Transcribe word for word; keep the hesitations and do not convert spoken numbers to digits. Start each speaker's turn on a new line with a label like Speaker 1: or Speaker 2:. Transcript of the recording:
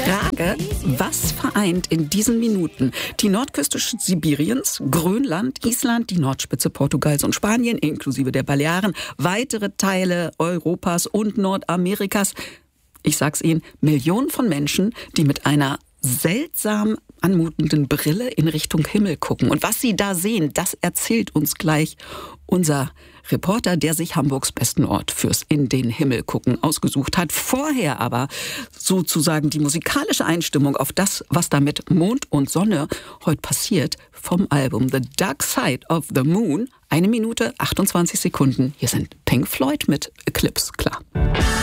Speaker 1: Frage, was vereint in diesen Minuten die Nordküste Sibiriens, Grönland, Island, die Nordspitze Portugals und Spanien, inklusive der Balearen, weitere Teile Europas und Nordamerikas? Ich sag's Ihnen, Millionen von Menschen, die mit einer seltsam anmutenden Brille in Richtung Himmel gucken. Und was sie da sehen, das erzählt uns gleich unser Reporter, der sich Hamburgs besten Ort fürs In den Himmel gucken ausgesucht hat. Vorher aber sozusagen die musikalische Einstimmung auf das, was da mit Mond und Sonne heute passiert, vom Album The Dark Side of the Moon. Eine Minute, achtundzwanzig Sekunden. Hier sind Pink Floyd mit Eclipse, klar.